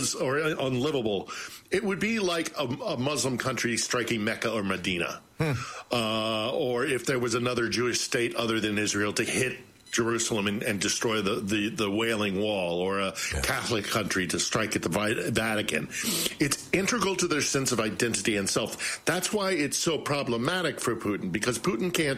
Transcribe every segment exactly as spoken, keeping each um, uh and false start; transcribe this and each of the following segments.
was or unlivable. It would be like a, a Muslim country striking Mecca or Medina, hmm. uh, or if there was another Jewish state other than Israel to hit Jerusalem and, and destroy the, the, the Wailing Wall, or a yeah. Catholic country to strike at the Vatican. It's integral to their sense of identity and self. That's why it's so problematic for Putin, because Putin can't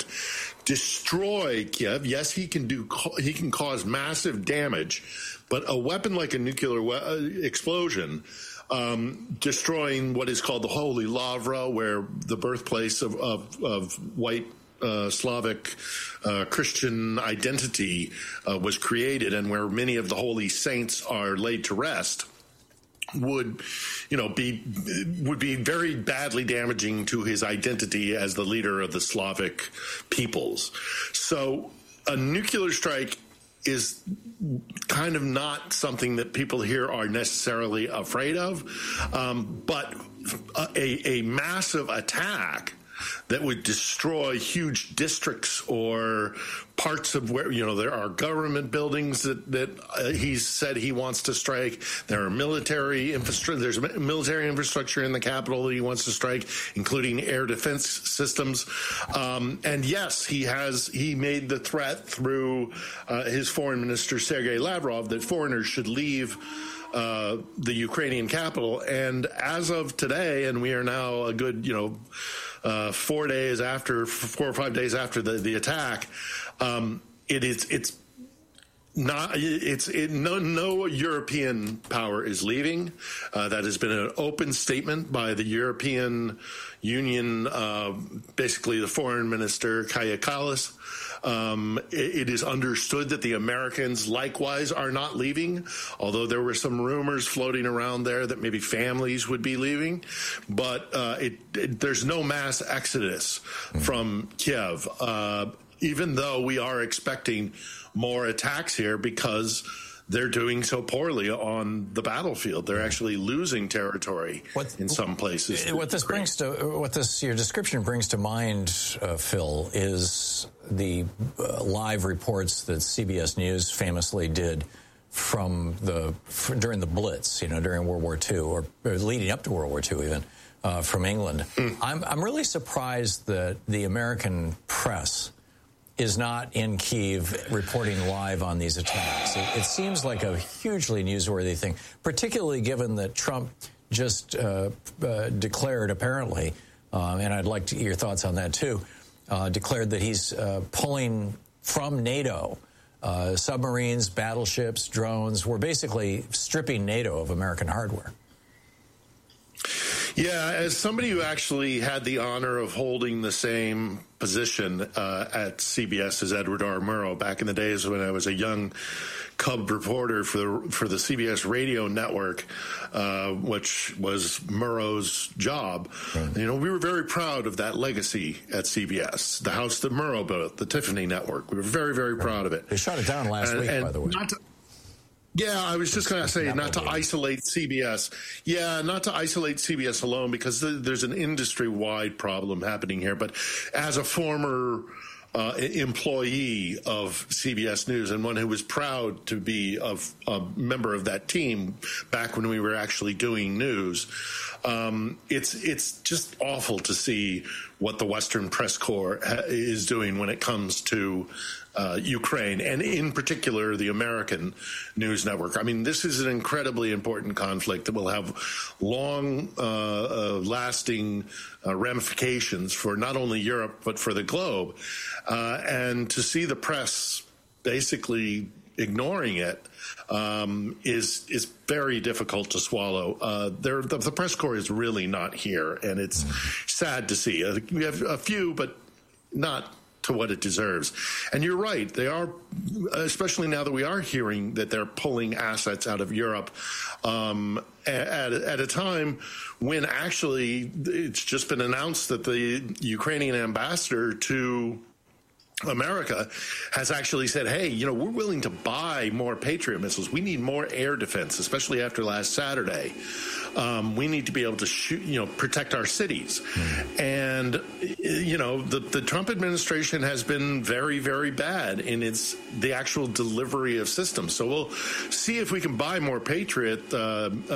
destroy Kiev. Yes, he can do, he can cause massive damage, but a weapon like a nuclear we- explosion, um, destroying what is called the Holy Lavra, where the birthplace of, of, of white Uh, Slavic uh, Christian identity uh, was created, and where many of the holy saints are laid to rest, would, you know, be would be very badly damaging to his identity as the leader of the Slavic peoples. So a nuclear strike is kind of not something that people here are necessarily afraid of, um, but a, a massive attack that would destroy huge districts or parts of where, you know, there are government buildings that, that uh, he's said he wants to strike. There are military infrastructure, there's military infrastructure in the capital that he wants to strike, including air defense systems. Um, and yes, he has, he made the threat through uh, his foreign minister, Sergei Lavrov, that foreigners should leave uh, the Ukrainian capital. And as of today, and we are now a good, you know, Uh, four days after, four or five days after the, the attack, um, it is, it's not, it's, it, no, no European power is leaving. Uh, that has been an open statement by the European Union, uh, basically the foreign minister, Kaja Kallas. Um, it, it is understood that the Americans likewise are not leaving, although there were some rumors floating around there that maybe families would be leaving. But uh, it, it, there's no mass exodus from Kiev, uh, even though we are expecting more attacks here because they're doing so poorly on the battlefield. They're actually losing territory what, in some places. What this brings to, what this your description brings to mind, uh, Phil, is the uh, live reports that C B S News famously did from the for, during the Blitz, you know, during World War Two, or, or leading up to World War Two, even uh, from England. Mm. I'm I'm really surprised that the American press is not in Kyiv reporting live on these attacks. It, it seems like a hugely newsworthy thing, particularly given that Trump just uh, uh, declared, apparently, uh, and I'd like to, your thoughts on that too, uh, declared that he's uh, pulling from NATO uh, submarines, battleships, drones. We're basically stripping NATO of American hardware. Yeah, as somebody who actually had the honor of holding the same position uh, at C B S as Edward R. Murrow back in the days when I was a young cub reporter for the, for the C B S radio network, uh, which was Murrow's job. Right. You know, we were very proud of that legacy at C B S, the house that Murrow built, the Tiffany network. We were very, very right. proud of it. They shut it down last and, week, and by the way. Not to, Yeah, I was just going to say not to isolate C B S. Yeah, not to isolate C B S alone, because th- there's an industry-wide problem happening here. But as a former uh, employee of C B S News and one who was proud to be of, a member of that team back when we were actually doing news, um, it's it's just awful to see what the Western press corps ha- is doing when it comes to Uh, Ukraine, and in particular, the American news network. I mean, this is an incredibly important conflict that will have long, uh, uh, lasting uh, ramifications for not only Europe, but for the globe. Uh, and to see the press basically ignoring it um, is is very difficult to swallow. Uh, the, the press corps is really not here, and it's sad to see. Uh, we have a few, but not to what it deserves. And you're right, they are, especially now that we are hearing that they're pulling assets out of Europe um, at, at a time when actually it's just been announced that the Ukrainian ambassador to America has actually said, hey, you know, we're willing to buy more Patriot missiles. We need more air defense, especially after last Saturday. Um, we need to be able to shoot, you know, protect our cities. Mm. And, you know, the, the Trump administration has been very, very bad in its the actual delivery of systems. So we'll see if we can buy more Patriot uh,